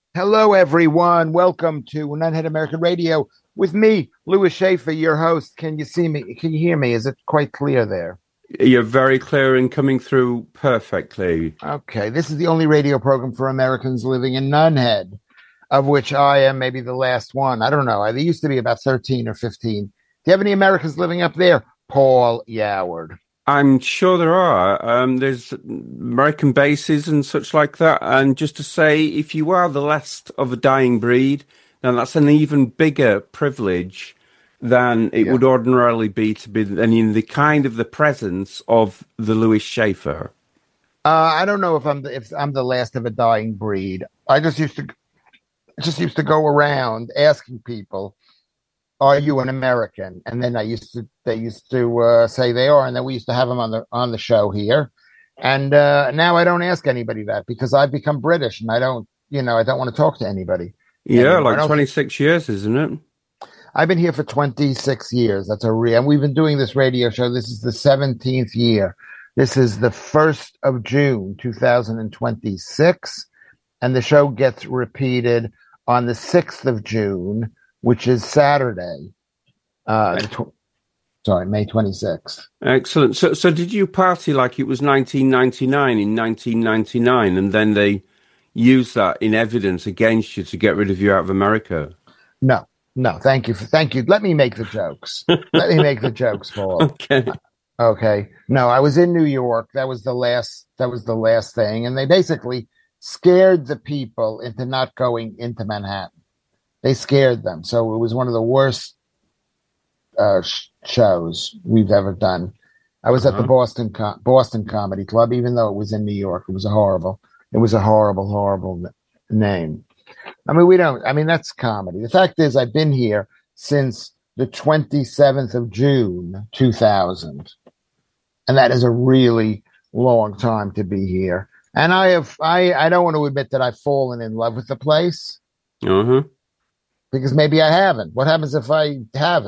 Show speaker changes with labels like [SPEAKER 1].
[SPEAKER 1] Hello, everyone. Welcome to Nunhead American Radio with me, Louis Schaefer, your host. Can you see me? Can you hear me? Is it quite clear there?
[SPEAKER 2] You're very clear and coming through perfectly.
[SPEAKER 1] Okay, this is the only radio program for Americans living in Nunhead, of which I am maybe the last one. I don't know. There used to be about 13 or 15. Do you have any Americans living up there? Paul Yoward.
[SPEAKER 2] I'm sure there are. There's American bases and such like that. And just to say, if you are the last of a dying breed, then that's an even bigger privilege than it
[SPEAKER 1] Yeah.
[SPEAKER 2] would ordinarily be to be in the kind of the presence of the Louis Schaefer.
[SPEAKER 1] I don't know if I'm the last of a dying breed. I just used to go around asking people, "Are you an American?" And then they used to say they are, and then we used to have them on the show here. And now I don't ask anybody that because I've become British, and I don't want to talk to anybody
[SPEAKER 2] Yeah,
[SPEAKER 1] anymore. I
[SPEAKER 2] like
[SPEAKER 1] don't.
[SPEAKER 2] 26 years, isn't it?
[SPEAKER 1] I've been here for 26 years. And we've been doing this radio show. This is the 17th year. This is the 1st of June, 2026, and the show gets repeated on the 6th of June, which is Saturday. Sorry, May 26th.
[SPEAKER 2] Excellent. So did you party like it was 1999 in 1999, and then they used that in evidence against you to get rid of you out of America?
[SPEAKER 1] No, no, thank you. Thank you. Let me make the jokes. Let me make the jokes, Paul.
[SPEAKER 2] Okay.
[SPEAKER 1] Okay. No, I was in New York. That was the last thing. And they basically scared the people into not going into Manhattan. They scared them. So it was one of the worst shows we've ever done. I was at the
[SPEAKER 2] Uh-huh.
[SPEAKER 1] Boston Comedy Club, even though it was in New York. It was a horrible, horrible name. I mean, we don't. I mean, that's comedy. The fact is, I've been here since the 27th of June, 2000, and that is a really long time to be here. And I don't want to admit that I've fallen in love with the place
[SPEAKER 2] Uh-huh.
[SPEAKER 1] because maybe I haven't. What happens if I have?